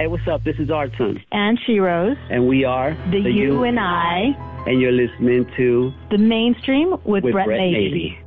Hey, what's up? This is Artun. And She-Rose. And we are The You and I. And you're listening to The Mainstream with Brett Navy. Navy.